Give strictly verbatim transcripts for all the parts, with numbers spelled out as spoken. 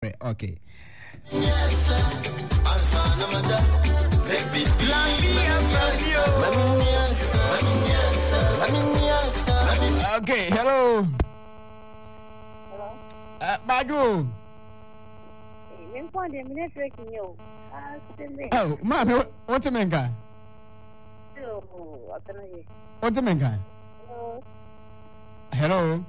frɛ okay okay hello hello uh, Badu me phone dem me tracking you ah send oh mama what to menga oh what can I what to menga hello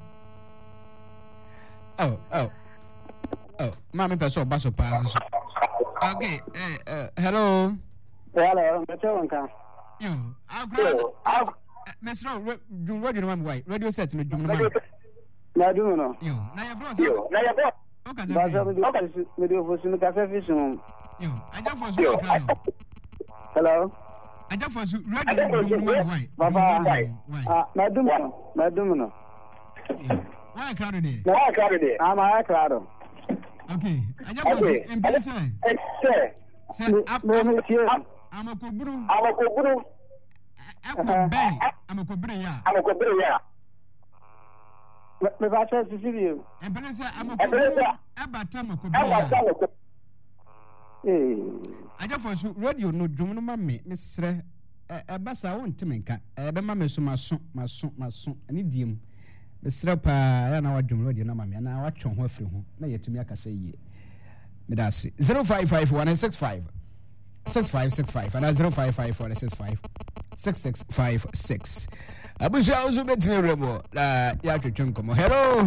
oh oh oh mama person baso pass okay eh uh, hello hello me tell nka yo I Mister Jun radio no why radio set me Jun no na do no yo na your bro yo na your bro okay baso me do for sunu ka fe so yo I just for so hello I just for radio Jun no why baba ah na do no na do no why crowd there why crowd there I'm a crowd okay I just for in person say I'm a koburu I'm a koburu Ako ben, amekobere ya. Amekobere ya. Me ba cha sisirio. Embele se amekobere. Eba ta amekobere ya. Eh. Aja for so radio no dwom no ma me mesrɛ eba sa won timenka. Ebe ma me so maso maso maso ani diem. Mesrɛ pa ya na wadwom radio na ma me na watwe ho afiri ho na yetumi akasa yie. Me da se zero five five one six five six five six five and zero five five four six five six six five six. Abuja also bet me remo. La ya twetwe nkomo. Hello.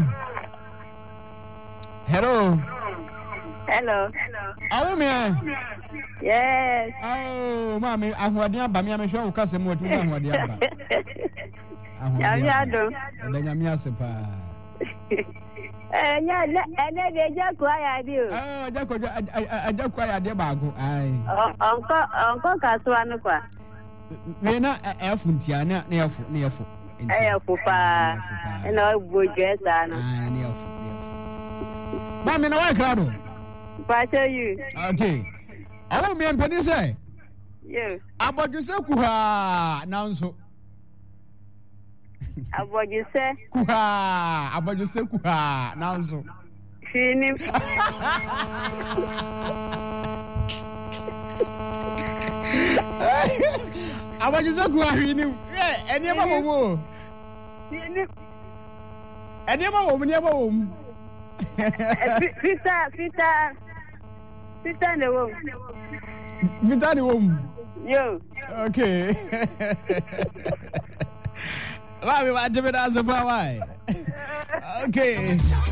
Hello. hello Awo me. yes Oh, mami, ahwade aba me amehwe wo kase mo tu ahwade aba. Yami ado. Da nyame asepa. Eh nya ene de jako ayade o. Ah, jako ajako ayade baago. Ai. Onko onko kaswa no kwa. Me na efu ntia na na efu na efu. Eh efu pa. Ena boje sa no. Ah, na efu, na efu. Ba me na wa krado. Pa tell you. Okay. Awo me empani say. Yes. Aboduse kuha na nso. Abojuse kuha abojuse kuha na nso. Fini. Abojuse kuha fini. Eh, eni ma wo. Fini. Eni ma wo, ni ma wo. Fita fita fita ne wo. Fita ne wo. Yo. Okay. Why we want to be as a power? Okay.